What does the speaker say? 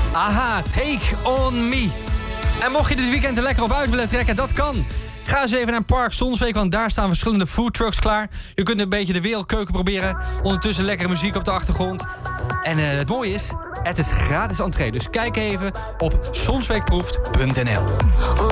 Aha, Take On Me. En mocht je dit weekend er lekker op uit willen trekken, dat kan. Ga eens even naar Park Sonsbeek, want daar staan verschillende foodtrucks klaar. Je kunt een beetje de wereldkeuken proberen. Ondertussen lekkere muziek op de achtergrond. En het mooie is, het is gratis entree. Dus kijk even op sonsbeekproeft.nl.